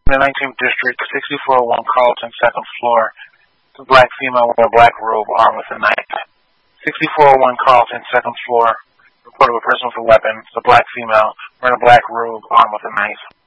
In the 19th District, 6401 Carlton, second floor. The black female with a black robe armed with a knife. 6401 Carlton, second floor. Report of a person with a weapon. The black female wearing a black robe armed with a knife.